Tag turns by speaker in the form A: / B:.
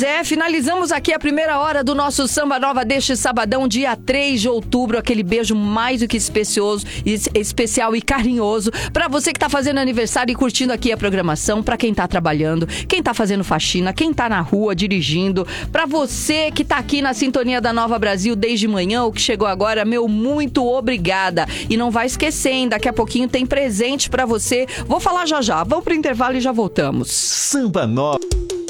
A: Pois é, finalizamos aqui a primeira hora do nosso Samba Nova deste sabadão, dia 3 de outubro. Aquele beijo mais do que especial e carinhoso pra você que tá fazendo aniversário e curtindo aqui a programação, pra quem tá trabalhando, quem tá fazendo faxina, quem tá na rua dirigindo, pra você que tá aqui na sintonia da Nova Brasil desde manhã, o que chegou agora, meu muito obrigada. E não vai esquecer, hein, daqui a pouquinho tem presente pra você. Vou falar já. Vamos pro intervalo e já voltamos.
B: Samba Nova.